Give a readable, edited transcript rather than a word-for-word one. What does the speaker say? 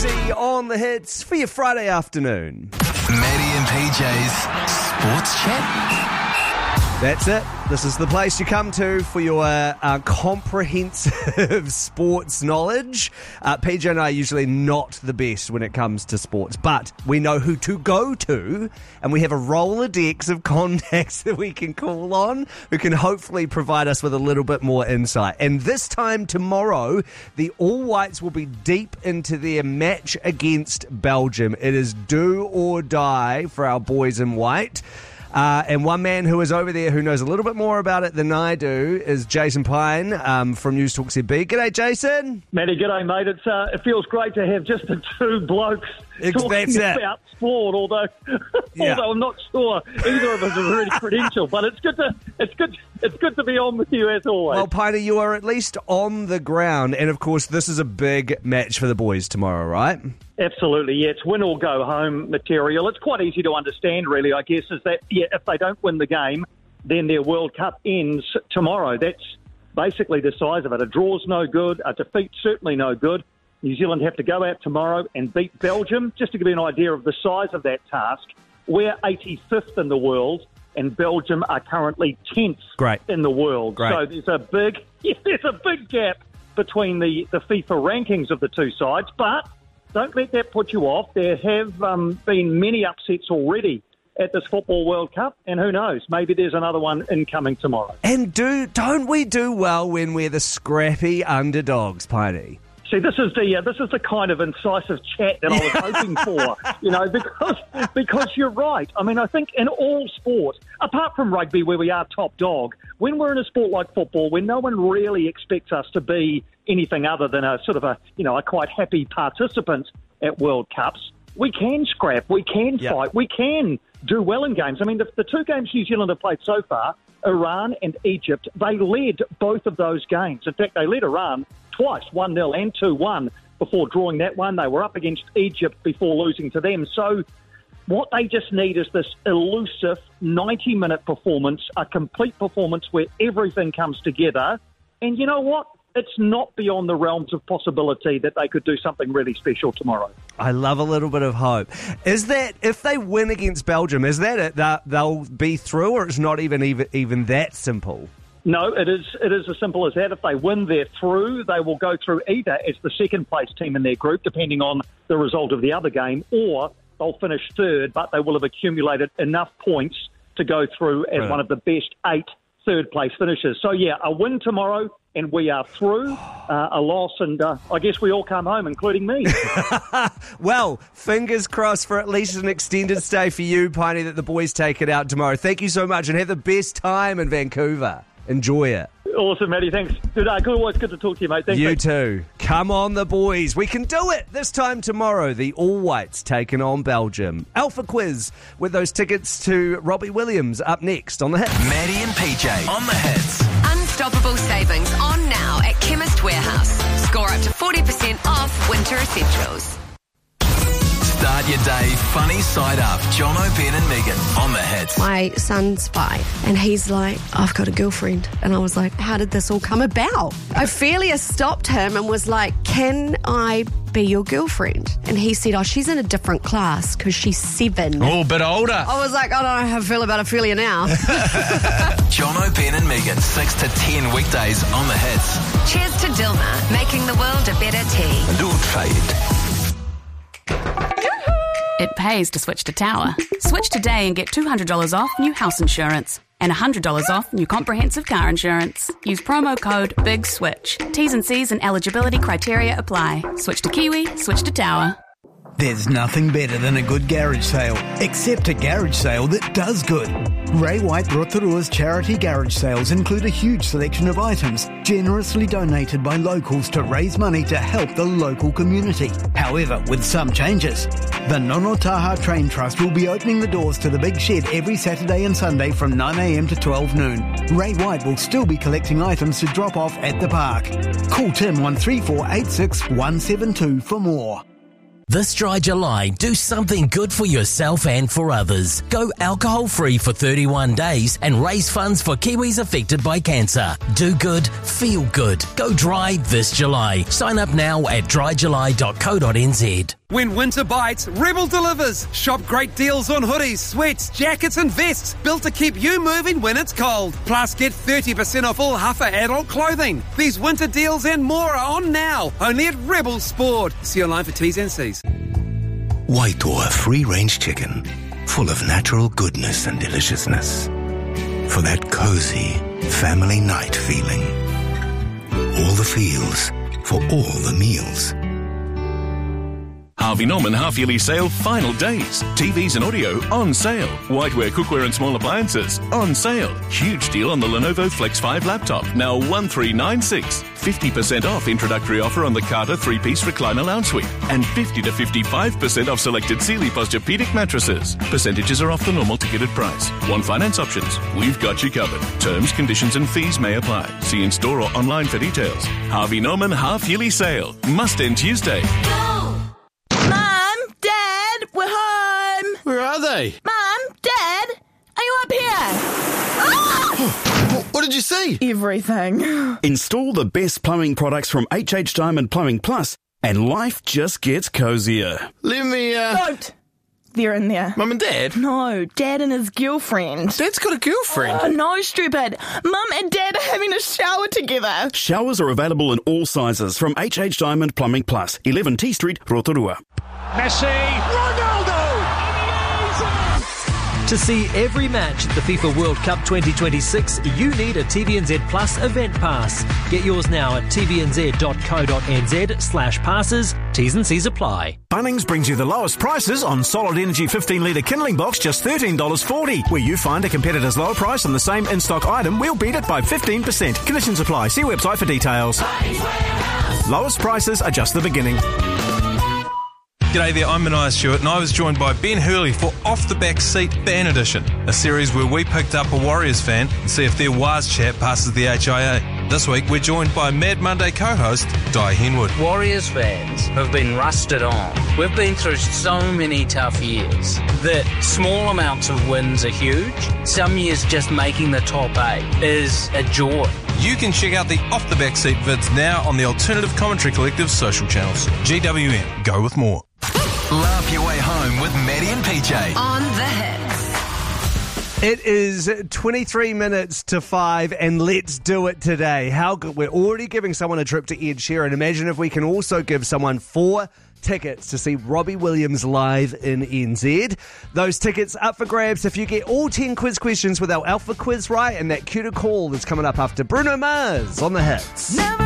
Susie on the hits for your Friday afternoon. Maddie and PJ's Sports Chat. That's it. This is the place you come to for your comprehensive sports knowledge. PJ and I are usually not the best when it comes to sports, but we know who to go to, and we have a Rolodex of contacts that we can call on who can hopefully provide us with a little bit more insight. And this time tomorrow, the All Whites will be deep into their match against Belgium. It is do or die for our boys in white. And one man who is over there who knows a little bit more about it than I do is Jason Pine from News Talk ZB. G'day, Jason. Matty, g'day, mate. It feels great to have just the two blokes talking about sport, although I'm not sure either of us are really credentialed, but it's good to be on with you as always. Well, Piney, you are at least on the ground, and of course this is a big match for the boys tomorrow, right? Absolutely, yeah. It's win or go home material. It's quite easy to understand, really, I guess, is that if they don't win the game, then their World Cup ends tomorrow. That's basically the size of it. A draw's no good, a defeat's certainly no good. New Zealand have to go out tomorrow and beat Belgium. Just to give you an idea of the size of that task, we're 85th in the world, and Belgium are currently 10th in the world. Great. So there's a big gap between the FIFA rankings of the two sides, but don't let that put you off. There have been many upsets already at this Football World Cup, and who knows, maybe there's another one incoming tomorrow. And don't we do well when we're the scrappy underdogs, Piney? See, this is the kind of incisive chat that I was hoping for, because you're right. I mean, I think in all sport, apart from rugby where we are top dog, when we're in a sport like football, where no one really expects us to be anything other than a quite happy participant at World Cups, we can scrap, we can fight, we can do well in games. I mean, the two games New Zealand have played so far, Iran and Egypt, they led both of those games. In fact, they led Iran twice, 1-0 and 2-1, before drawing that one. They were up against Egypt before losing to them. So what they just need is this elusive 90-minute performance, a complete performance where everything comes together. And you know what? It's not beyond the realms of possibility that they could do something really special tomorrow. I love a little bit of hope. Is that, if they win against Belgium, is that it? They'll be through, or it's not even that simple? No, it is as simple as that. If they win, they're through. They will go through either as the second-place team in their group, depending on the result of the other game, or they'll finish third, but they will have accumulated enough points to go through as one of the best 8 third-place finishers. So, yeah, a win tomorrow, and we are through. A loss, and I guess we all come home, including me. Well, fingers crossed for at least an extended stay for you, Piney, that the boys take it out tomorrow. Thank you so much, and have the best time in Vancouver. Enjoy it. Awesome, Matty. Thanks. Good. Always good to talk to you, mate. Thanks. You too. Come on, the boys. We can do it. This time tomorrow, the All Whites taking on Belgium. Alpha Quiz with those tickets to Robbie Williams up next on The Hits. Maddie and PJ on The Hits. Unstoppable savings on now at Chemist Warehouse. Score up to 40% off winter essentials. Start your day funny side up. Jono, Ben and Megan on The Hits. My son's 5 and he's like, I've got a girlfriend. And I was like, how did this all come about? Ophelia stopped him and was like, can I be your girlfriend? And he said, oh, she's in a different class because she's 7. Oh, a bit older. I was like, I don't know how I feel about Ophelia now. Jono, Ben and Megan, 6 to 10 weekdays on The Hits. Cheers to Dilmah, making the world a better tea. And all trade. It pays to switch to Tower. Switch today and get $200 off new house insurance and $100 off new comprehensive car insurance. Use promo code BIGSWITCH. T's and C's and eligibility criteria apply. Switch to Kiwi, switch to Tower. There's nothing better than a good garage sale, except a garage sale that does good. Ray White Rotorua's charity garage sales include a huge selection of items generously donated by locals to raise money to help the local community. However, with some changes. The Nono Taha Train Trust will be opening the doors to the Big Shed every Saturday and Sunday from 9am to 12 noon. Ray White will still be collecting items to drop off at the park. Call Tim 134 86 172 for more. This dry July, do something good for yourself and for others. Go alcohol-free for 31 days and raise funds for Kiwis affected by cancer. Do good, feel good. Go dry this July. Sign up now at dryjuly.co.nz. When winter bites, Rebel delivers. Shop great deals on hoodies, sweats, jackets and vests built to keep you moving when it's cold. Plus, get 30% off all Huffer adult clothing. These winter deals and more are on now, only at Rebel Sport. See online for T's and C's. Waitoa free-range chicken, full of natural goodness and deliciousness. For that cozy family night feeling. All the feels for all the meals. Harvey Norman half-yearly sale final days. TVs and audio on sale. Whiteware, cookware and small appliances on sale. Huge deal on the Lenovo Flex 5 laptop. Now 1396. 50% off introductory offer on the Carter 3-piece recliner lounge suite. And 50 to 55% off selected Sealy Posturepedic mattresses. Percentages are off the normal ticketed price. Want finance options? We've got you covered. Terms, conditions and fees may apply. See in store or online for details. Harvey Norman half-yearly sale. Must end Tuesday. We're home. Where are they? Mum, Dad, are you up here? Ah! What did you see? Everything. Install the best plumbing products from HH Diamond Plumbing Plus and life just gets cozier. Let me, Don't. They're in there. Mum and Dad? No, Dad and his girlfriend. Dad's got a girlfriend? Oh, no, stupid. Mum and Dad are having a shower together. Showers are available in all sizes from HH Diamond Plumbing Plus, 11 T Street, Rotorua. Messi, Ronaldo! To see every match at the FIFA World Cup 2026, you need a TVNZ Plus event pass. Get yours now at tvnz.co.nz/passes. T's and C's apply. Bunnings brings you the lowest prices on Solid Energy 15-litre kindling box, just $13.40. Where you find a competitor's lower price on the same in-stock item, we'll beat it by 15%. Conditions apply. See website for details. Lowest prices are just the beginning. G'day there, I'm Mania Stewart and I was joined by Ben Hurley for Off the Back Seat Fan Edition, a series where we picked up a Warriors fan and see if their Waz chat passes the HIA. This week we're joined by Mad Monday co-host Di Henwood. Warriors fans have been rusted on. We've been through so many tough years that small amounts of wins are huge. Some years just making the top 8 is a joy. You can check out the Off the Back Seat vids now on the Alternative Commentary Collective social channels. GWN, go with more. Laugh your way home with Maddie and PJ. On the hits. It is 23 minutes to 5 and let's do it today. How good. We're already giving someone a trip to Ed Sheeran. Imagine if we can also give someone 4 tickets to see Robbie Williams live in NZ. Those tickets up for grabs if you get all 10 quiz questions with our Alpha Quiz right, and that cue to call is coming up after Bruno Mars on the hits. Never